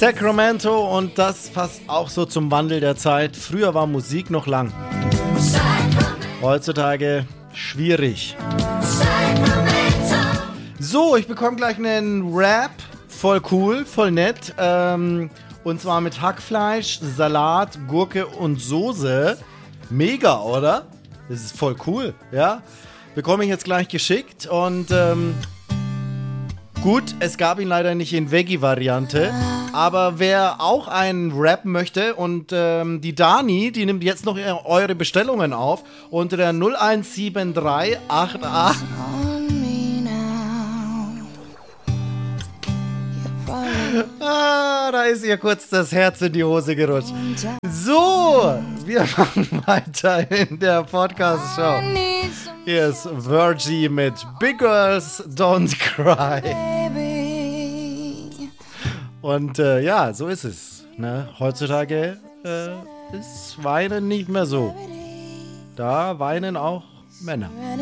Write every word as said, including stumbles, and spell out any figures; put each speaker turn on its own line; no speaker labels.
Sacramento und das passt auch so zum Wandel der Zeit. Früher war Musik noch lang. Heutzutage schwierig. So, ich bekomme gleich einen Rap. Voll cool, voll nett. Ähm, und zwar mit Hackfleisch, Salat, Gurke und Soße. Mega, oder? Das ist voll cool, ja? Bekomme ich jetzt gleich geschickt und ähm, gut, es gab ihn leider nicht in Veggie-Variante, aber wer auch einen Rap möchte und ähm, die Dani, die nimmt jetzt noch eure Bestellungen auf unter der null eins sieben drei acht acht. Ah, da ist ihr kurz das Herz in die Hose gerutscht. So, wir machen weiter in der Podcast-Show. Hier ist Virgie mit Big Girls Don't Cry. Und äh, ja, so ist es. Ne? Heutzutage äh, ist Weinen nicht mehr so. Da weinen auch Männer.